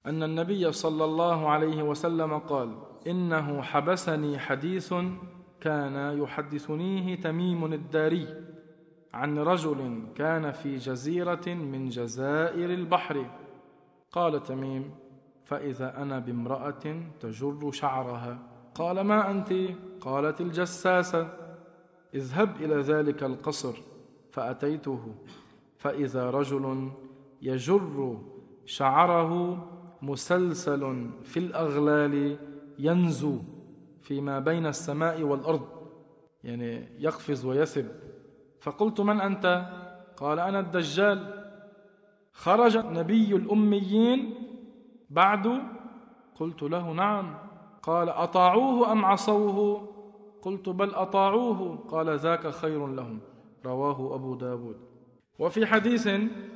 أن النبي صلى الله عليه وسلم قال: إنه حبسني حديث كان يحدثنيه تميم الداري عن رجل كان في جزيرة من جزائر البحر. قال تميم: فإذا أنا بامرأة تجر شعرها. قال: ما أنت؟ قالت: الجساسة. اذهب إلى ذلك القصر. فأتيته فإذا رجل يجر شعره مسلسل في الأغلال ينزو فيما بين السماء والأرض، يعني يقفز ويثب. فقلت: من أنت؟ قال: أنا الدجال. خرج نبي الأميين بعد؟ قلت له: نعم. قال: أطاعوه أم عصوه؟ قلت: بل أطاعوه. قال: ذاك خير لهم. رواه أبو داود. وفي حديث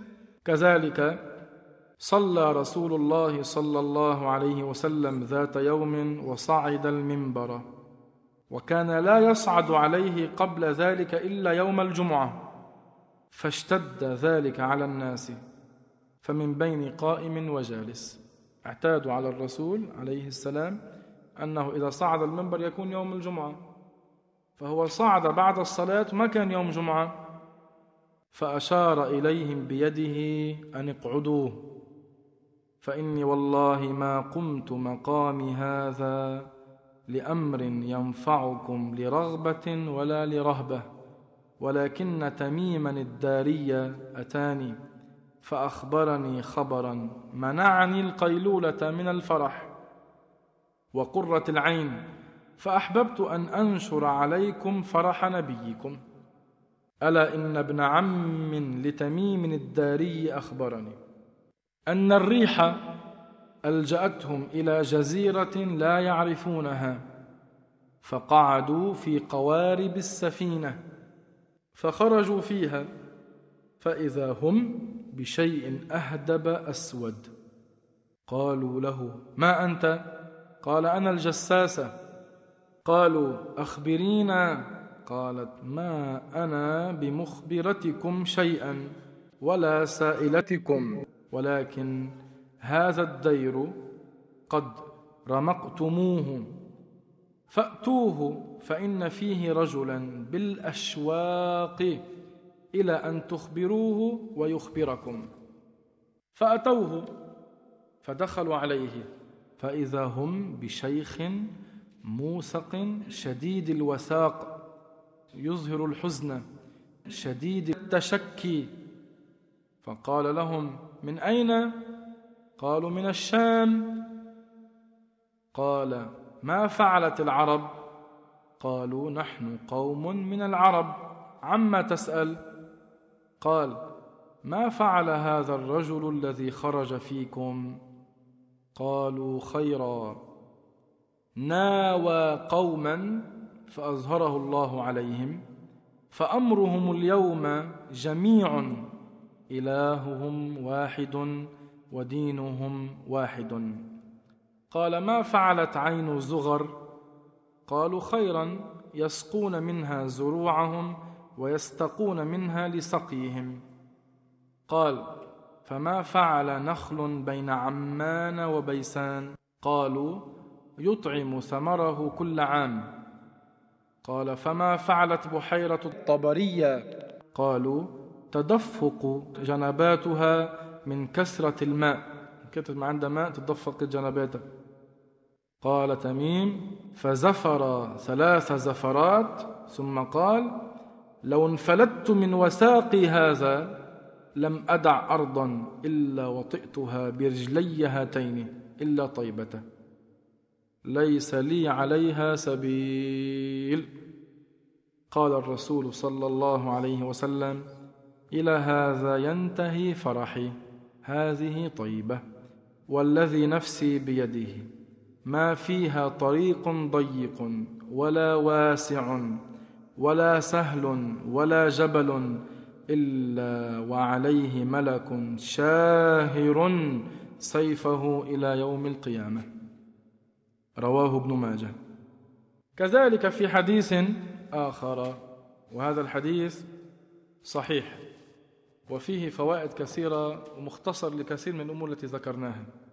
كذلك: صلى رسول الله صلى الله عليه وسلم ذات يوم وصعد المنبر، وكان لا يصعد عليه قبل ذلك إلا يوم الجمعة، فاشتد ذلك على الناس، فمن بين قائم وجالس اعتادوا على الرسول عليه السلام أنه إذا صعد المنبر يكون يوم الجمعة، فهو صعد بعد الصلاة ما كان يوم جمعة، فأشار إليهم بيده أن اقعدوا، فإني والله ما قمت مقامي هذا لأمر ينفعكم لرغبة ولا لرهبة، ولكن تميما الداري أتاني فأخبرني خبرا منعني القيلولة من الفرح وقرة العين، فأحببت أن أنشر عليكم فرح نبيكم. ألا إن ابن عم لتميم الداري أخبرني أن الريح ألجأتهم إلى جزيرة لا يعرفونها، فقعدوا في قوارب السفينة، فخرجوا فيها فإذا هم بشيء أهدب أسود. قالوا له: ما أنت؟ قال: أنا الجساسة. قالوا: أخبرينا. قالت: ما أنا بمخبرتكم شيئا ولا سائلتكم، ولكن هذا الدير قد رمقتموه، فأتوه فإن فيه رجلا بالأشواق إلى أن تخبروه ويخبركم. فأتوه فدخلوا عليه فإذا هم بشيخ موثق شديد الوثاق يظهر الحزن شديد التشكي. فقال لهم: من أين؟ قالوا: من الشام. قال: ما فعلت العرب؟ قالوا: نحن قوم من العرب. عما تسأل؟ قال: ما فعل هذا الرجل الذي خرج فيكم؟ قالوا: خيرا، ناوى قوما فأظهره الله عليهم، فأمرهم اليوم جميع إلههم واحد ودينهم واحد. قال: ما فعلت عين زغر؟ قالوا: خيرا، يسقون منها زروعهم ويستقون منها لسقيهم. قال: فما فعل نخل بين عمان وبيسان؟ قالوا: يطعم ثمره كل عام. قال: فما فعلت بحيرة الطبرية؟ قالوا: تدفق جنباتها من كثرة الماء، كثرة ما عندها ماء تدفق جنباتها. قال تميم: فزفر 3 زفرات ثم قال: لو انفلت من وثاقي هذا لم أدع أرضا إلا وطئتها برجلي هاتين إلا طيبة، ليس لي عليها سبيل. قال الرسول صلى الله عليه وسلم: إلى هذا ينتهي فرحي، هذه طيبة، والذي نفسي بيده ما فيها طريق ضيق ولا واسع ولا سهل ولا جبل إلا وعليه ملك شاهر سيفه إلى يوم القيامة. رواه ابن ماجه. كذلك في حديث آخر، وهذا الحديث صحيح وفيه فوائد كثيرة ومختصر لكثير من الأمور التي ذكرناها.